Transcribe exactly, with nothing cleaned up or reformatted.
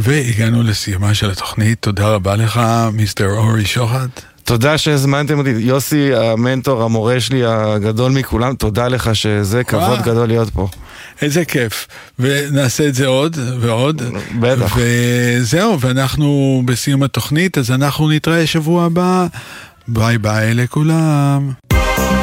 והגענו לסיומה של התוכנית. תודה רבה לך, מיסטר אורי שוחט. תודה שהזמנתם אותי. יוסי, המנטור, המורה שלי הגדול מכולם, תודה לך שזה כבוד גדול להיות פה. איזה כיף. ונעשה את זה עוד ועוד. בטח. וזהו, ואנחנו בסיום התוכנית, אז אנחנו נתראה שבוע הבא. ביי ביי לכולם.